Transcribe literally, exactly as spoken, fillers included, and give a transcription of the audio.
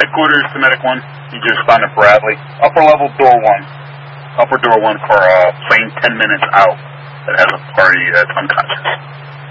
Headquarters to Medic one. You just respond to Bradley. Upper level door one. Upper door one for uh, plane ten minutes out that has a party that's unconscious.